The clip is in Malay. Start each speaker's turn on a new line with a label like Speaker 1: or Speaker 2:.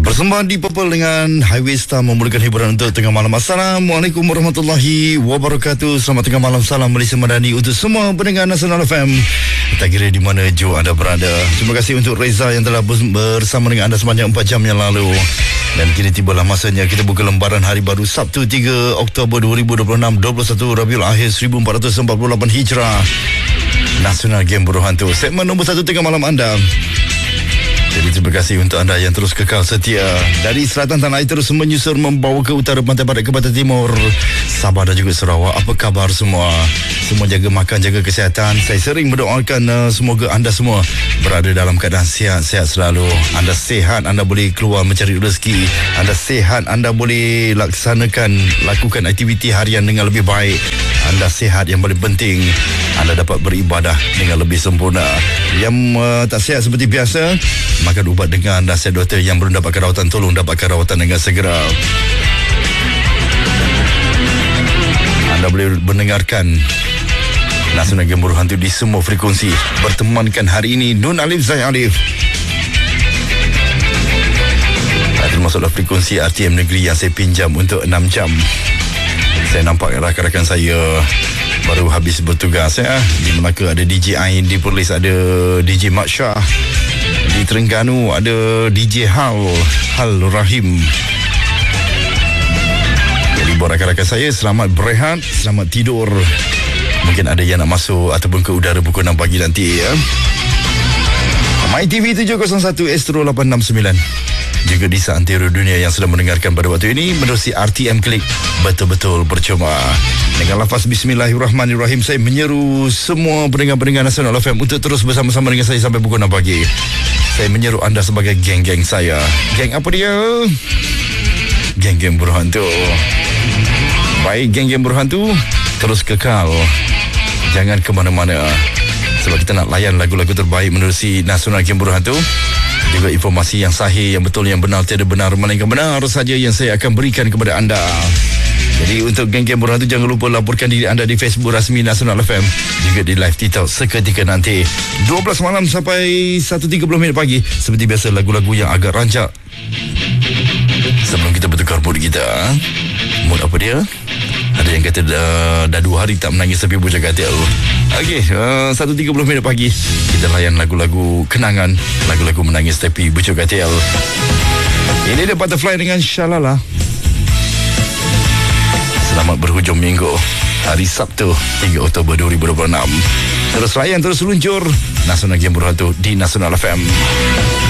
Speaker 1: Bersama di Purple dengan Highway Star memulakan hiburan untuk tengah malam. Assalamualaikum warahmatullahi wabarakatuh. Selamat tengah malam, salam Malaysia Madani untuk semua pendengar Nasional FM. Tak kira di mana jauh anda berada. Terima kasih untuk Reza yang telah bersama dengan anda sepanjang 4 jam yang lalu. Dan kini tibalah masanya kita buka lembaran hari baru Sabtu 3 Oktober 2026, 21 Rabiul Akhir 1448 Hijrah. Nasional Game Buruh Hantu, segmen nombor 1 tengah malam anda. Jadi terima kasih untuk anda yang terus kekal setia. Dari selatan tanah air terus menyusur membawa ke utara, pantai barat ke pantai timur, Sabah dan juga Sarawak. Apa khabar semua? Semua jaga makan, jaga kesihatan. Saya sering berdoakan semoga anda semua berada dalam keadaan sihat selalu. Anda sihat, anda boleh keluar mencari rezeki. Anda sihat, anda boleh lakukan aktiviti harian dengan lebih baik. Anda sihat, yang paling penting anda dapat beribadah dengan lebih sempurna. Yang tak sihat seperti biasa, makan ubat dengan nasihat doktor. Yang belum dapatkan rawatan, tolong dapatkan rawatan dengan segera. Anda boleh mendengarkan Nasional Game Buruh Hantu di semua frekuensi. Bertemankan hari ini Nun Alif Zai Alif. Termasuklah frekuensi RTM Negeri yang saya pinjam untuk 6 jam. Saya nampak rakan-rakan saya baru habis bertugas di Melaka ada DJ Ain, di Perlis ada DJ Mat Shah, di Terengganu ada DJ Hal Rahim. Jadi buat rakan-rakan saya, selamat berehat, selamat tidur. Mungkin ada yang nak masuk ataupun ke udara pukul 6 pagi nanti ya. MyTV 701 Astro 869. Juga di seantero dunia yang sedang mendengarkan pada waktu ini menerusi RTM Klik, betul-betul percuma. Dengan lafaz Bismillahirrahmanirrahim, saya menyeru semua pendengar-pendengar Nasional FM untuk terus bersama-sama dengan saya sampai pukul 6 pagi. Saya menyeru anda sebagai geng-geng saya. Geng apa dia? Geng-geng Buruh Hantu. Baik, geng-geng Buruh Hantu, terus kekal, jangan ke mana-mana, sebab kita nak layan lagu-lagu terbaik menerusi Nasional Game Buruh Hantu. Juga informasi yang sahih, yang betul, yang benar, tiada benar melainkan benar saja yang saya akan berikan kepada anda. Jadi untuk geng-geng Buruh Hantu, jangan lupa laporkan diri anda di Facebook rasmi Nasional FM, juga di live TikTok seketika nanti 12 malam sampai 1.30 pagi. Seperti biasa, lagu-lagu yang agak rancak. Sebelum kita bertukar mood kita, mood apa dia? Ada yang kata dah 2 hari tak menangis tapi bujang katil. Okey, 1.30 pagi kita layan lagu-lagu kenangan, lagu-lagu menangis tapi bujang katil. Ini dia Butterfly dengan Shalala. Selamat berhujung minggu, hari Sabtu 3 Oktober 2026. Terus layan, terus luncur Nasional Game Buruh Hantu di Nasional FM.